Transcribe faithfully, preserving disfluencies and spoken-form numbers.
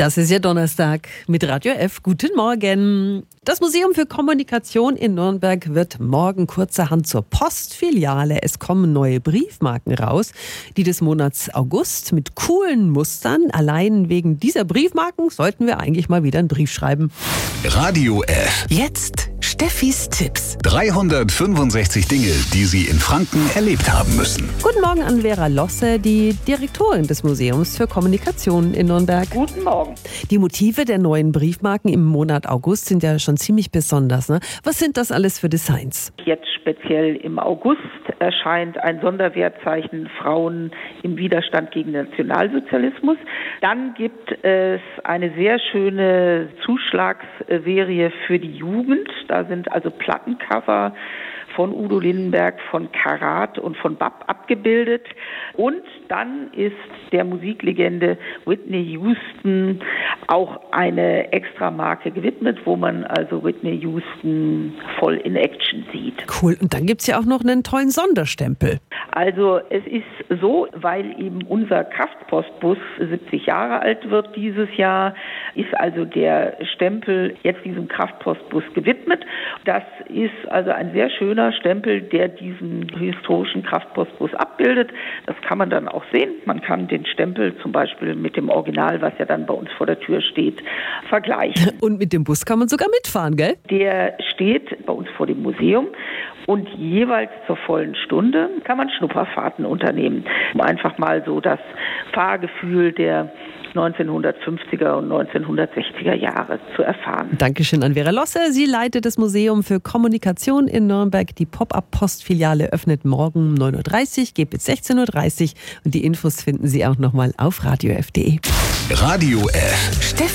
Das ist ja Donnerstag mit Radio F. Guten Morgen. Das Museum für Kommunikation in Nürnberg wird morgen kurzerhand zur Postfiliale. Es kommen neue Briefmarken raus, die des Monats August mit coolen Mustern. Allein wegen dieser Briefmarken sollten wir eigentlich mal wieder einen Brief schreiben. Radio F. Jetzt Steffis Tipps. dreihundertfünfundsechzig Dinge, die Sie in Franken erlebt haben müssen. Guten Morgen an Vera Losse, die Direktorin des Museums für Kommunikation in Nürnberg. Guten Morgen. Die Motive der neuen Briefmarken im Monat August sind ja schon ziemlich besonders, ne? Was sind das alles für Designs? Jetzt speziell im August erscheint ein Sonderwertzeichen Frauen im Widerstand gegen den Nationalsozialismus. Dann gibt es eine sehr schöne Zuschlagsserie für die Jugend. Da sind also Plattencover von Udo Lindenberg, von Karat und von Bab abgebildet. Und dann ist der Musiklegende Whitney Houston auch eine Extramarke gewidmet, wo man also Whitney Houston voll in Action sieht. Cool. Und dann gibt es ja auch noch einen tollen Sonderstempel. Also es ist so, weil eben unser Kraftpostbus siebzig Jahre alt wird dieses Jahr, ist also der Stempel jetzt diesem Kraftpostbus gewidmet. Das ist also ein sehr schöner Stempel, der diesen historischen Kraftpostbus abbildet. Das kann man dann auch sehen. Man kann den Stempel zum Beispiel mit dem Original, was ja dann bei uns vor der Tür steht, vergleichen. Und mit dem Bus kann man sogar mitfahren, gell? Der steht bei uns vor dem Museum und jeweils zur vollen Stunde kann man Schnupperfahrten unternehmen, um einfach mal so das Fahrgefühl der neunzehnhundertfünfziger und neunzehnhundertsechziger Jahre zu erfahren. Dankeschön an Vera Losse. Sie leitet das Museum für Kommunikation in Nürnberg. Die Pop-up-Postfiliale öffnet morgen um neun Uhr dreißig, geht bis sechzehn Uhr dreißig und die Infos finden Sie auch nochmal auf radio f punkt de. Radio F.